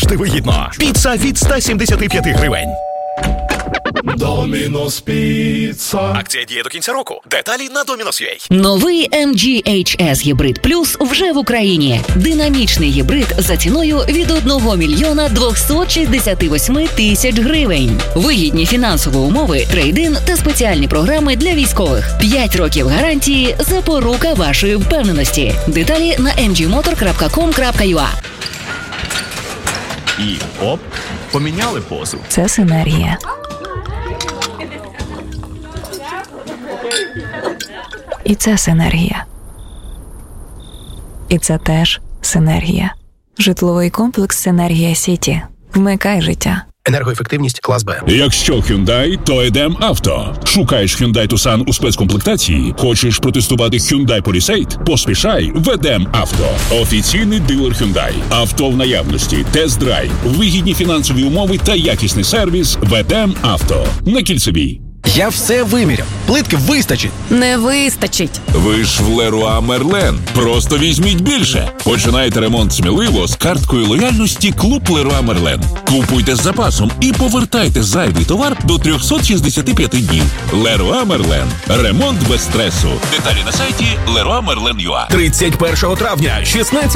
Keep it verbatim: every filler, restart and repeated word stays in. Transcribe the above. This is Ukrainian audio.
завжди вигідно. Піца від сто сімдесят п'ять гривень. Домінос Піца. Акція діє до кінця року. Деталі на Домінос.ua. Новий ем джі ейч ес Hybrid Plus вже в Україні. Динамічний гібрид за ціною від одного мільйона двохсот шістдесят вісім тисяч гривень. Вигідні фінансові умови, трейд-ін та спеціальні програми для військових. п'ять років гарантії – запорука вашої впевненості. Деталі на ем джі мотор крапка ком крапка ю а. І оп, поміняли позу. Це синергія. І це синергія. І це теж синергія. Житловий комплекс «Синергія Сіті». Вмикай життя. Енергоефективність клас Б. Якщо Hyundai, то Едем Авто. Шукаєш Hyundai Tucson у спецкомплектації? Хочеш протестувати Hyundai Palisade? Поспішай в Едем Авто. Офіційний дилер Hyundai. Авто в наявності, тест-драйв, вигідні фінансові умови та якісний сервіс в Едем Авто. На Кільцевій. Я все виміряв. Плитки вистачить. Не вистачить. Ви ж в Леруа Мерлен. Просто візьміть більше. Починайте ремонт сміливо з карткою лояльності Клуб Леруа Мерлен. Купуйте з запасом і повертайте зайвий товар до триста шістдесят п'ять днів. Леруа Мерлен. Ремонт без стресу. Деталі на сайті леруа мерлен крапка ю а. тридцять першого травня, шістнадцять